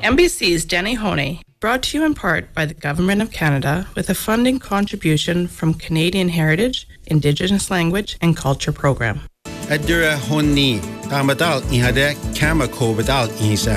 NBC's Danny Honey, brought to you in part by the Government of Canada with a funding contribution from Canadian Heritage, Indigenous Language and Culture Program. Adura Honey, Tamadal Ihade, Kamako Badal Isa.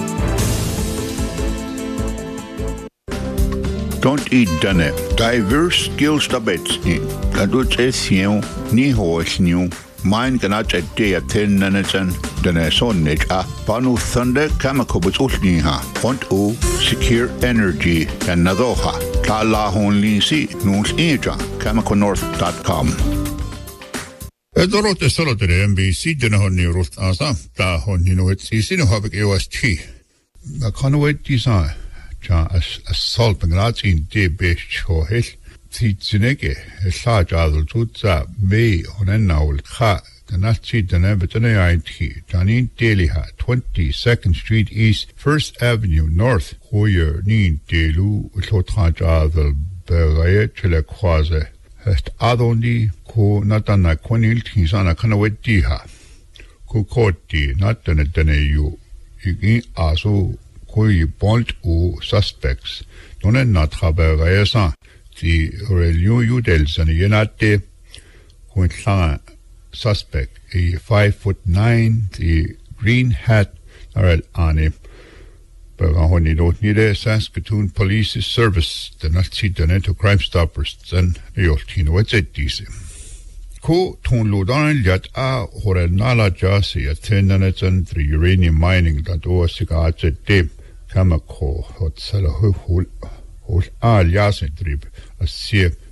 Don't eat done. Diverse skills tabets in. Kadut esieu, ni hoes new. Mine cannot a day at 10 minutes and then a sonnage a panu thunder kamakobut ulniha. Want o secure energy and nadoha. Tala honli si nuns eja kamakonorth.com. Edorote solo de NBC denahoni rust asa ta honi no et si no habek EOST. The conway design ja assault in de best cho hel. Tsineke, a large adult tutsa may on an owl ha, the Nazi Danabetane IT, Janin Deliha, 22nd Street East, 1st Avenue North, Hoyer Nin Delu, Lotraj Adel, Beraya Chelequaze, Hest Adondi, Ko Natana Quanil Tinsana Kanawetiha, Ko Koti, not done it than you, Igin Aso, Koi Bont o suspects, don't not have a the Aurelio Udels and Yenate Quintlan suspect, a 5'9", the green hat, Arel Ane, Bergahoni don't need a Saskatoon Police Service, the Nazi Doneto Crime Stoppers, and the Yoltino, what's it, DC? Ko Ton Lodan Yat A, Horenala Jasi, attendant and the uranium mining that was cigarettes at Deb, Kamako, Hot Salahu, Al Yasin Trip. A sea